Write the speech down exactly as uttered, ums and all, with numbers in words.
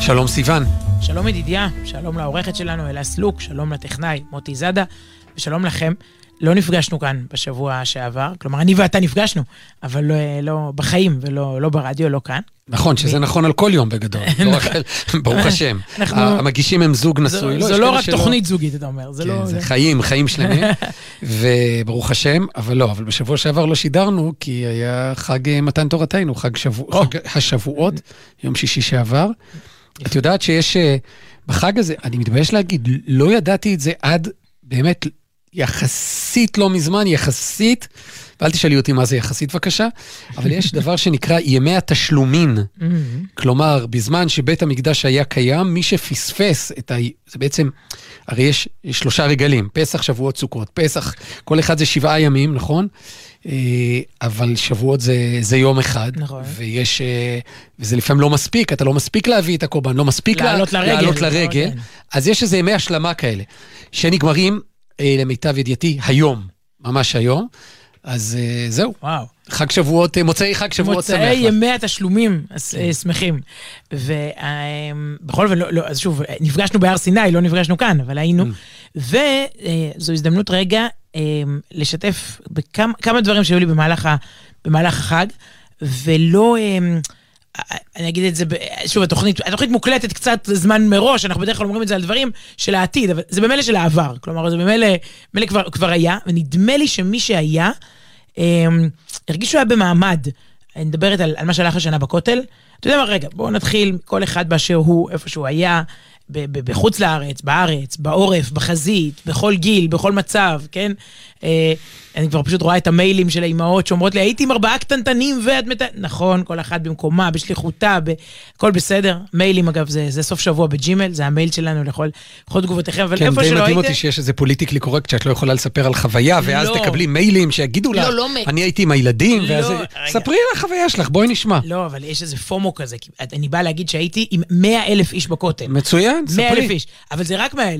שלום סיוון. שלום ידידיה, שלום לעורכת שלנו אלה סלוק, שלום לטכנאי מוטי זאדה, ושלום לכם. לא נפגשנו כאן בשבוע שעבר, כלומר אני ואתה נפגשנו, אבל לא, לא בחיים ולא לא ברדיו, לא כאן. נכון, שזה נכון על כל יום בגדול, ברוך השם. המגישים הם זוג נשוי. זו לא רק תוכנית זוגית, אתה אומר. זה חיים, חיים שלמים, וברוך השם, אבל לא, אבל בשבוע שעבר לא שידרנו, כי היה חג מתן תורתנו, חג השבועות, יום שישי שעבר. את יודעת שיש בחג הזה, אני מתבייש להגיד, לא ידעתי את זה עד באמת יחסית לא מזמן, יחסית, ואל תשאלי אותי מה זה יחסית בבקשה, אבל יש דבר שנקרא ימי התשלומין. כלומר, בזמן שבית המקדש היה קיים, מי שפספס את ה... זה בעצם, הרי יש שלושה רגלים, פסח, שבועות, סוכות. פסח, כל אחד זה שבעה ימים, נכון? אבל שבועות זה, זה יום אחד. נכון. ויש, וזה לפעמים לא מספיק, אתה לא מספיק להביא את הקורבן, לא מספיק לעלות לרגל. לעלות לרגל. אז יש איזה ימי השלמה כאלה, שנגמרים למיטב ידיעתי היום, ממש היום. אז זהו. וואו. חג שבועות, מוצאי חג שבועות שמח. מוצאי ימי התשלומים שמחים. ובכל זאת, אז שוב, נפגשנו בהר סיני, לא נפגשנו כאן, אבל היינו. וזו הזדמנות רגע לשתף בכמה דברים שהיו לי במהלך החג, ולא... אני אגיד את זה, שוב, התוכנית, התוכנית מוקלטת קצת זמן מראש, אנחנו בדרך כלל אומרים את זה על דברים של העתיד, אבל זה במילא של העבר, כלומר, זה במילא, במילא כבר, כבר היה, ונדמה לי שמי שהיה, הם, הרגיש שהוא היה במעמד, אני מדברת על, על מה שהלך השנה בכותל, אתה יודע מה, רגע, בואו נתחיל, כל אחד באשר הוא, איפה שהוא היה, ב- ב- בחוץ לארץ, בארץ, בעורף, בחזית, בכל גיל, בכל מצב, כן? אה, אני כבר פשוט רואה את המיילים של האימהות שאומרות לי, הייתי עם ארבעה קטנטנים ואת מת... נכון, כל אחת במקומה, בשליחותה, ב... הכל בסדר. מיילים, אגב, זה, זה סוף שבוע בג'ימל, זה המייל שלנו לכל, לכל תגובותיכם, אבל כן, איפה שלא הייתם... כן, די מדהים אותי שיש איזה פוליטיקלי קורקט, שאת לא יכולה לספר על חוויה, ואז לא. תקבלי מיילים שיגידו לא, לה, לא, לא, אני הייתי עם הילדים, לא, ואז... רגע. ספרי על החוויה שלך, בואי נשמע. לא, אבל יש איזה פומו כזה, אני בא להגיד שהייתי עם מאה אלף איש בכותל. מצוין, ספרי. מאה אלף איש, אבל זה רק מאה אלף.